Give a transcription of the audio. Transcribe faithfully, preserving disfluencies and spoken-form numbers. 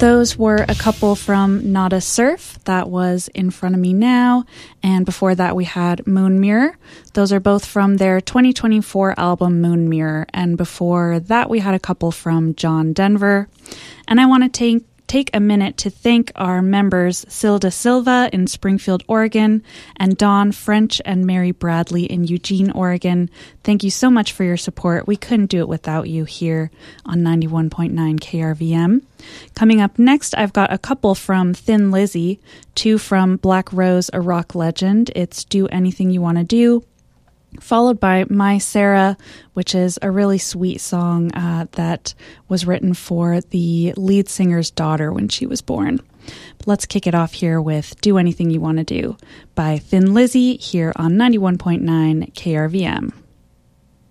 Those were a couple from Nada Surf. That was In Front of Me Now. And before that, we had Moon Mirror. Those are both from their twenty twenty-four album Moon Mirror. And before that, we had a couple from John Denver. And I want to take take a minute to thank our members Silda Silva in Springfield, Oregon, and Dawn French and Mary Bradley in Eugene, Oregon. Thank you so much for your support. We couldn't do it without you here on ninety-one point nine K R V M. Coming up next, I've got a couple from Thin Lizzy, two from Black Rose, a rock legend. It's Do Anything You Want to Do, followed by My Sarah, which is a really sweet song uh, that was written for the lead singer's daughter when she was born. But let's kick it off here with Do Anything You Want to Do by Thin Lizzy here on ninety-one point nine K R V M.